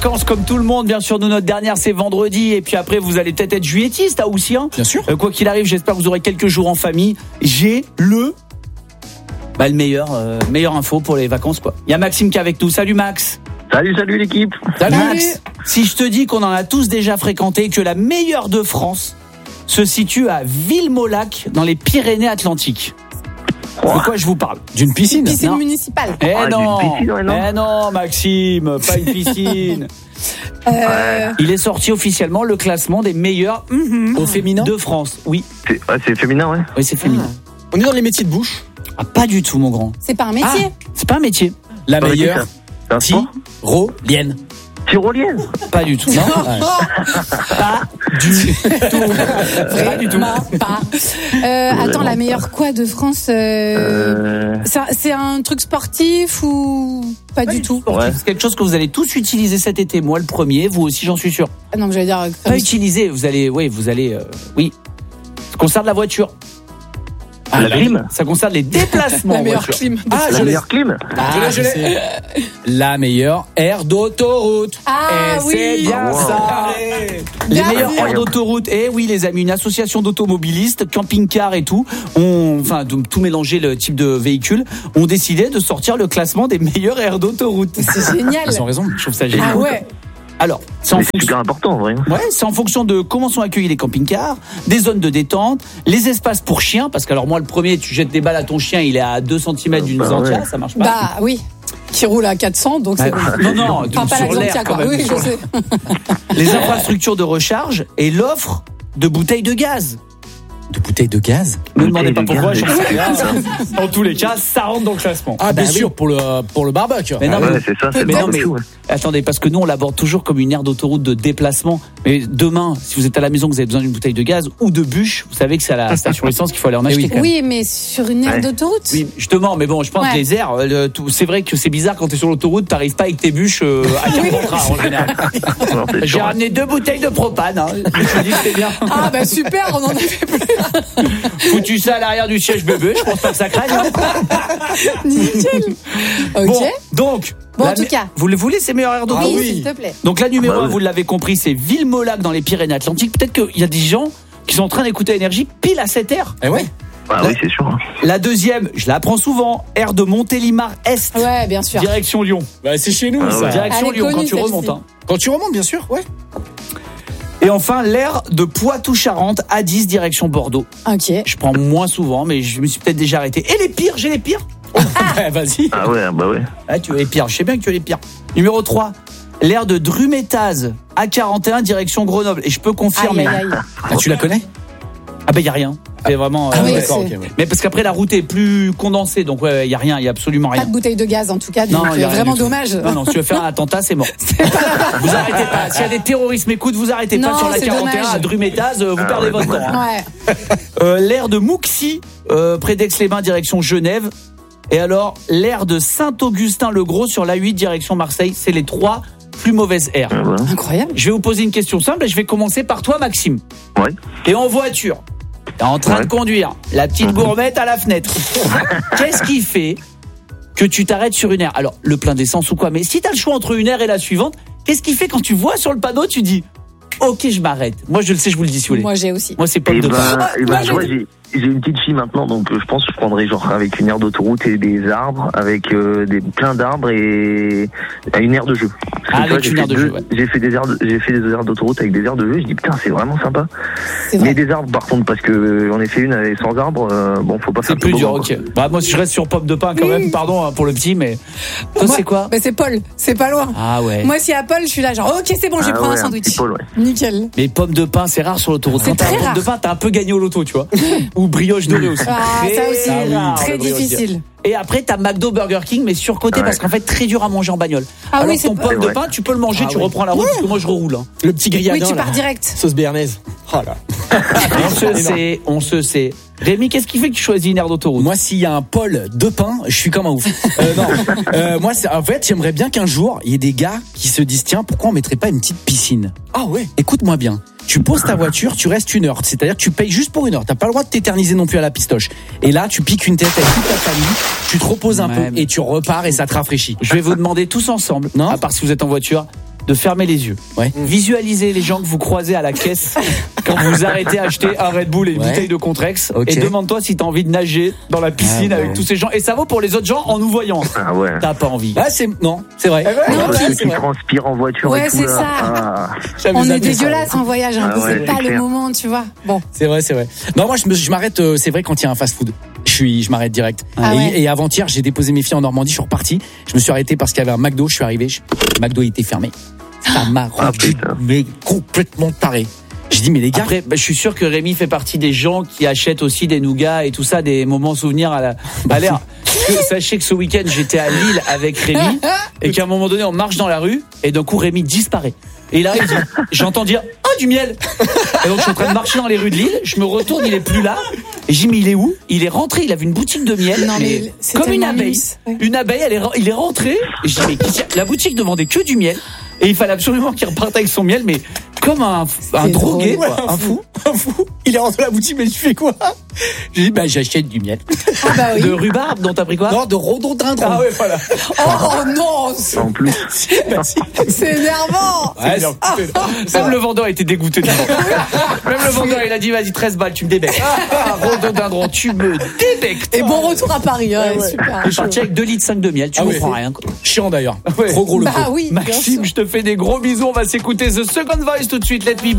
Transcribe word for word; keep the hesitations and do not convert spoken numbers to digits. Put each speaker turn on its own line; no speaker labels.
vacances comme tout le monde, bien sûr. Nous, notre dernière, c'est vendredi. Et puis après, vous allez peut-être être juillettiste, ah, aussi. Hein.
Bien sûr.
Euh, quoi qu'il arrive, j'espère que vous aurez quelques jours en famille. J'ai le... Bah, le meilleur, euh, meilleure info pour les vacances, quoi. Il y a Maxime qui est avec nous. Salut, Max.
Salut, salut l'équipe.
Salut, Max. Si je te dis qu'on en a tous déjà fréquenté, que la meilleure de France se situe à Villemolac, dans les Pyrénées-Atlantiques. De quoi je vous parle?
D'une piscine.
Une piscine
non.
municipale.
Eh
Ah,
non,
d'une piscine, ouais, non.
eh non, Maxime, pas une piscine.
Euh,
Il est sorti officiellement le classement des meilleurs mm-hmm,
Au féminin
de France. Oui,
C'est, ouais, c'est féminin, ouais.
oui, c'est féminin.
On est dans les métiers de bouche.
Ah, pas du tout, mon grand.
c'est pas un métier.
Ah, c'est pas un métier.
La
Pas
meilleure
métier, C'est un sport
tyrolienne.
Tyrolienne.
Pas du tout. Non,
Ouais.
pas du tout. Pas du tout.
Vraiment pas. Euh, attends, la meilleure quoi de France euh,
Euh...
c'est un- C'est un truc sportif ou pas, du tout?
Ouais.
C'est quelque chose que vous allez tous utiliser cet été. Moi, le premier, vous aussi, j'en suis sûr.
Ah non, j'allais dire. euh,
Pas utiliser. Vous allez, oui, vous allez, euh, oui. Ça concerne la voiture.
Ah, la clim.
Ça concerne les déplacements.
la
en
meilleure
voiture.
clim.
Ah,
La
je l'ai.
meilleure clim.
Ah,
Je l'ai, je
je
l'ai.
sais.
La meilleure aire d'autoroute.
Ah
Eh,
oui.
c'est bien
Wow.
ça. Les
Bien
meilleures
vu.
aires d'autoroute. Eh oui, les amis, une association d'automobilistes, camping-car et tout, ont, enfin, de tout mélanger le type de véhicule, ont décidé de sortir le classement des meilleures aires d'autoroute.
C'est génial.
Ils ont raison.
Je trouve ça génial.
Ah ouais.
Alors, c'est en
Mais c'est
fonction.
super important, en vrai.
Ouais, c'est en fonction de comment sont accueillis les camping-cars, des zones de détente, les espaces pour chiens, parce que alors moi le premier, tu jettes des balles à ton chien, il est à deux centimètres d'une
Bah
Xantia,
ouais.
ça marche pas.
Bah oui. Qui roule à quatre cents, donc c'est
Bah,
bon.
non, non,
Enfin,
donc
pas la
sur l'air
Xantia,
quand
quoi.
même.
Oui, je sais.
Les infrastructures de recharge et l'offre de bouteilles de gaz.
De bouteilles de gaz.
Ne me demandez
Bouteilles
pas
de
pourquoi,
gaz.
j'en sais rien. Dans tous les cas, ça rentre dans le classement.
Ah,
Bah
bien
oui.
sûr, pour le, pour le barbecue.
Mais non,
Ouais,
mais-
c'est ça, c'est le
Mais non,
barbecue,
mais-
ouais.
Attendez, parce que nous, on l'aborde toujours comme une aire d'autoroute de déplacement. Mais demain, si vous êtes à la maison, que vous avez besoin d'une bouteille de gaz ou de bûche, vous savez que c'est à la station essence qu'il faut aller en acheter.
oui.
quand même.
Oui, mais sur une aire
Ouais.
d'autoroute.
Oui, justement, mais bon, je pense
Ouais.
que les airs, euh, le- tout- c'est vrai que c'est bizarre quand t'es sur l'autoroute, t'arrives pas avec tes bûches euh, à Carpentras en général.
Non, c'est
J'ai
sûr, ouais.
ramené deux bouteilles de propane, hein. Je me suis dit que c'était bien.
Ah bah super, on en avait plus.
Foutu ça à l'arrière du siège bébé, je pense pas que ça craque. Hein.
Nickel. Ok.
Bon, donc.
Bon, en
la
tout
mé-
cas.
Vous le voulez, ces meilleures aires d'autoroute?
oui, s'il te plaît.
Donc la numéro
Bah
un,
oui.
vous l'avez compris, c'est Villemolac dans les Pyrénées-Atlantiques. Peut-être qu'il y a des gens qui sont en train d'écouter Énergie pile à cette aire.
Eh ouais.
Ah oui, c'est sûr.
La deuxième, je la prends souvent, aire de Montélimar Est,
Ouais, bien sûr.
direction Lyon.
Bah, c'est chez nous,
Ah
ça.
ouais.
Direction
Elle est
Lyon quand
connue,
tu remontes.
celle-ci.
Hein.
Quand tu remontes, bien sûr, ouais.
Et enfin, l'aire de Poitou-Charentes, A dix, direction Bordeaux.
Ok.
Je prends moins souvent, mais je me suis peut-être déjà arrêté. Et les pires, j'ai les pires.
Bah, vas-y.
Ah ouais, bah ouais.
Ah, tu as les pires, je sais bien que tu as les pires. Numéro trois, l'aire de Drumétaz, A quarante et un, direction Grenoble. Et je peux
Aïe,
confirmer.
aïe, aïe.
Ah, tu la connais?
Ah ben, il n'y a rien. C'est vraiment...
Ah,
euh,
oui,
ouais, d'accord,
c'est-
ok. Ouais.
Mais parce qu'après, la route est plus condensée, donc ouais, il n'y a rien, il n'y a absolument
Pas
rien.
de bouteille de gaz en tout cas, donc
il y a
euh,
rien
vraiment
du tout.
dommage.
Non, non, si tu veux faire un attentat, c'est mort. Vous arrêtez pas. S'il y a des terroristes m'écoutent, vous arrêtez pas
Non,
sur la
c'est
quarante et un
dommage.
à Drumétaz, euh, vous
Ah
perdez
ouais,
votre
dommage.
temps. hein.
Ouais.
Euh, l'aire de Mouxy, euh, près d'Aix-les-Bains, direction Genève. Et alors, l'aire de Saint-Augustin-le-Gros sur l'A huit, direction Marseille. C'est les trois plus mauvaises aires.
Ah ouais.
Incroyable.
Je vais vous poser une question simple et je vais commencer par toi, Maxime.
Ouais.
Et en voiture, t'es en train
Ouais.
de conduire, la petite gourmette à la fenêtre. Qu'est-ce qui fait que tu t'arrêtes sur une aire? Alors, le plein d'essence ou quoi, mais si t'as le choix entre une aire et la suivante, qu'est-ce qui fait quand tu vois sur le panneau, tu dis ok, je m'arrête. Moi, je le sais, je vous le dis si vous voulez.
Moi j'ai aussi.
Moi, c'est pas
Et
de
ben, et ben,
moi,
je vois,
j'ai-
j'ai j'ai une petite fille maintenant, donc euh, je pense que je prendrais genre avec une aire d'autoroute et des arbres, avec euh, des plein d'arbres et à une aire de jeu. Parce que,
Ah,
tu vois,
avec
j'ai
une
fait
aire de
deux-
jeu, ouais.
J'ai fait des aires, de- j'ai fait des aires d'autoroute avec des aires de jeu. Je dis putain, c'est vraiment sympa.
C'est
Mais
vrai.
des arbres, par contre, parce que euh, j'en ai fait une avec sans arbres. euh, bon, faut pas
C'est
faire
plus
trop
dur,
grand,
ok.
quoi.
Bah, moi, je reste sur pomme de pain quand
Oui.
même, pardon hein, pour le petit, mais. Toi,
Moi-
c'est quoi?
Bah, c'est Paul, c'est pas loin.
Ah ouais.
Moi si à Paul, je suis là genre ok c'est bon, je vais
Ah
prendre
ouais,
un
un
sandwich.
petit Paul, ouais.
Nickel.
Mais pomme de pain, c'est rare sur l'autoroute.
C'est
Quand t'as
très
un pomme
rare.
de pain, t'as un peu gagné au loto, tu vois. Ou brioche dorée aussi.
Ah
Très
ça aussi,
rare,
très
le brioche
difficile.
dorée. Et après, t'as McDo, Burger King, mais surcoté
Ouais.
parce qu'en fait, très dur à manger en bagnole.
Ah
Alors
oui, c'est
ton
pas-
pomme
C'est
de
vrai.
pain, tu peux le manger,
Ah
tu
oui.
reprends la route, parce que moi, je reroule. hein.
Le petit grilladin.
Oui, tu
là.
pars direct.
Sauce béarnaise. Oh là.
On se sait, on se sait. Rémi, qu'est-ce qui fait que tu choisis une aire d'autoroute?
Moi, s'il y a un pôle de pain, je suis comme un ouf. Euh, non, euh, moi, c'est, en fait, j'aimerais bien qu'un jour, il y ait des gars qui se disent, tiens, pourquoi on mettrait pas une petite piscine? Ah ouais. Écoute-moi bien. Tu poses ta voiture, tu restes une heure. C'est-à-dire que tu payes juste pour une heure. T'as pas le droit de t'éterniser non plus à la pistoche. Et là, tu piques une tête avec toute ta famille, tu te reposes un
Ouais,
peu
mais-
et tu repars et ça te rafraîchit.
Je vais vous demander tous ensemble,
Non.
à part si vous êtes en voiture, de fermer les yeux.
Ouais.
Visualisez les gens que vous croisez à la caisse quand vous arrêtez à acheter un Red Bull et une
Ouais.
bouteille de Contrex.
Ok.
Et demande-toi si t'as envie de nager dans la piscine
Ah ouais.
avec tous ces gens. Et ça vaut pour les autres gens en nous voyant.
Ah ouais.
T'as pas envie.
Ah, c'est, non, c'est vrai.
Non,
Parce
Ouais,
que
c'est
tu
vrai.
transpires en voiture
Ouais,
et tout
c'est
là.
ça.
Ah.
J'avais
On est
zappé ça.
dégueulasse en voyage, hein,
Ah ouais,
c'est pas
c'est
le
clair.
moment, tu vois. Bon.
C'est vrai, c'est vrai. Non, moi, je, me, je m'arrête, euh, c'est vrai, quand il y a un fast-food. Je suis, je m'arrête direct.
Ah
et,
ouais.
et avant-hier, j'ai déposé mes filles en Normandie, je suis reparti. Je me suis arrêté parce qu'il y avait un McDo, je suis arrivé. Je, le McDo était fermé. Ça m'a
Ah,
rendu,
putain.
mais complètement taré. J'ai dit, mais les gars.
Après, bah, je suis sûr que Rémi fait partie des gens qui achètent aussi des nougats et tout ça, des moments souvenirs à la, à l'air. Parce que Sachez que ce week-end, j'étais à Lille avec Rémi et qu'à un moment donné, on marche dans la rue et d'un coup, Rémi disparaît. Et il arrive, il dit, j'entends dire, oh, du miel! Et donc, je suis en train de marcher dans les rues de Lille, je me retourne, il est plus là. Et je dis, mais il est où? Il est rentré, il avait une boutique de miel.
Non, mais
mais
c'est
comme une
tellement
abeille.
lousse. Ouais.
Une abeille, elle est, il est rentré. Et je dis, mais qu'est-ce qu'il y a la boutique ne vendait que du miel. Et il fallait absolument qu'il reparte avec son miel, mais comme un, un drogué,
Ouais,
quoi.
un fou, un fou. Il est rentré dans la boutique, mais tu fais quoi? J'ai dit, bah, j'achète du miel.
Ah bah oui.
De rhubarbe dont t'as pris quoi?
Non, de rhododendron.
Ah ouais, voilà.
Oh non, c'est
En plus.
Bah, si.
c'est énervant.
Ouais, c'est-
Même le vendeur était dégoûté de moi. Même le vendeur, il a dit, vas-y, treize balles, tu me débecques. Ah, rhododendron, tu me débecques.
Et bon retour à Paris, hein,
Ouais, ouais.
super.
Je suis parti avec deux litres cinq de miel, tu
Ah ouais.
comprends rien, quoi.
Chiant d'ailleurs.
Ouais.
Trop gros le
Bah
pot.
oui, bien
Maxime,
sûr.
je te fais des gros bisous. On va s'écouter The Second Voice tout de suite. Let me